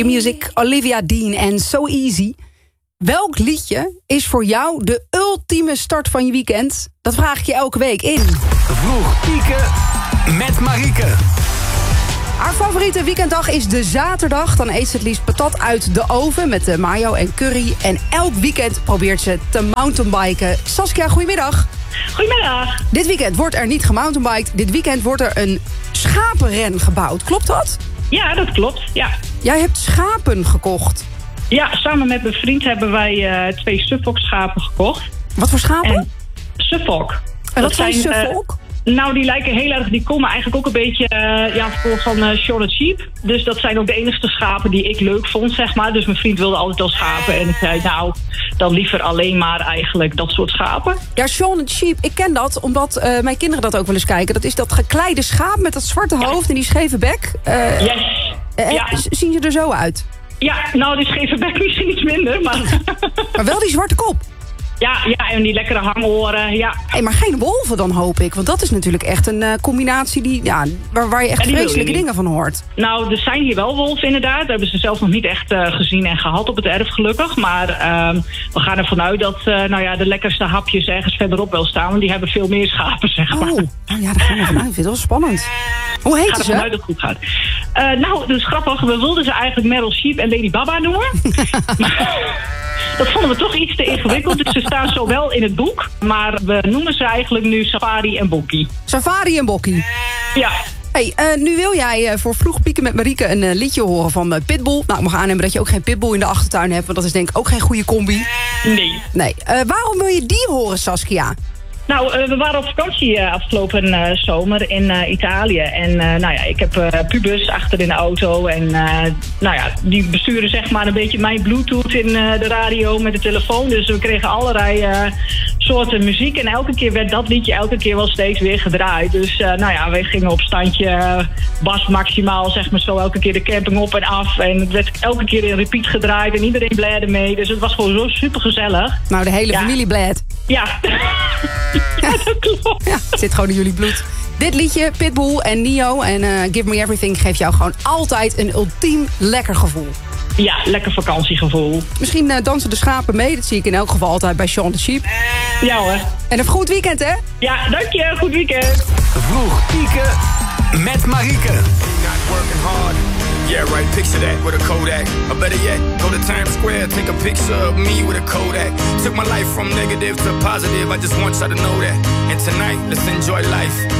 Music, Olivia Dean en So Easy. Welk liedje is voor jou de ultieme start van je weekend? Dat vraag ik je elke week in Vroeg pieken met Marieke. Haar favoriete weekenddag is de zaterdag. Dan eet ze het liefst patat uit de oven met mayo en curry. En elk weekend probeert ze te mountainbiken. Saskia, goedemiddag. Goedemiddag. Dit weekend wordt er niet gemountainbiked. Dit weekend wordt er een schapenren gebouwd. Klopt dat? Ja, dat klopt. Ja. Jij hebt schapen gekocht. Ja, samen met mijn vriend hebben wij 2 Suffolk schapen gekocht. Wat voor schapen? En Suffolk. En wat zijn Suffolk? Nou, die lijken heel erg, die komen eigenlijk ook een beetje van Charlotte Sheep. Dus dat zijn ook de enigste schapen die ik leuk vond, zeg maar. Dus mijn vriend wilde altijd al schapen. En ik zei, nou, dan liever alleen maar eigenlijk dat soort schapen. Ja, Charlotte Sheep, ik ken dat, omdat mijn kinderen dat ook wel eens kijken. Dat is dat gekleide schaap met dat zwarte hoofd en die scheve bek. Yes. Zien ze er zo uit? Ja, nou, die scheve bek misschien iets minder, maar... Maar wel die zwarte kop. Ja, en die lekkere hangoren, ja. Hey, maar geen wolven dan, hoop ik. Want dat is natuurlijk echt een combinatie die, waar je echt vreselijke dingen van hoort. Nou, er zijn hier wel wolven inderdaad. Dat hebben ze zelf nog niet echt gezien en gehad op het erf, gelukkig. Maar we gaan ervan uit dat de lekkerste hapjes ergens verderop wel staan. Want die hebben veel meer schapen, zeg maar. Oh, nou ja, daar gaan we vanuit. Ik vind het wel spannend. Hoe heet ze? Ga ervan uit dat het goed gaat. Nou, dat is grappig. We wilden ze eigenlijk Meryl Sheep en Lady Baba noemen. Dat vonden we toch iets te ingewikkeld. Dus ze staan zowel in het boek. Maar we noemen ze eigenlijk nu Safari en Bokkie. Safari en Bokkie. Ja. Hey, nu wil jij voor Vroeg Pieken met Marieke een liedje horen van Pitbull. Nou, ik mag aannemen dat je ook geen Pitbull in de achtertuin hebt. Want dat is denk ik ook geen goede combi. Nee. Waarom wil je die horen, Saskia? Nou, we waren op vakantie afgelopen zomer in Italië. En ik heb pubers achter in de auto. En die besturen zeg maar een beetje mijn Bluetooth in de radio met de telefoon. Dus we kregen allerlei soorten muziek. En elke keer werd dat liedje wel steeds weer gedraaid. Dus we gingen op standje bas maximaal, zeg maar zo, elke keer de camping op en af. En het werd elke keer in repeat gedraaid en iedereen blijde mee. Dus het was gewoon zo super gezellig. Nou, de hele familie blad. Ja. Ja, dat klopt. Ja, het zit gewoon in jullie bloed. Dit liedje, Pitbull en Nio en Give Me Everything, geeft jou gewoon altijd een ultiem lekker gevoel. Ja, lekker vakantiegevoel. Misschien dansen de schapen mee. Dat zie ik in elk geval altijd bij Shaun the Sheep. Ja hoor. En een goed weekend, hè? Ja, dank je. Goed weekend. Vroeg pieken met Marieke. Yeah, right, picture that with a Kodak. Or better yet, go to Times Square, take a picture of me with a Kodak. Took my life from negative to positive, I just want y'all to know that. And tonight, let's enjoy life.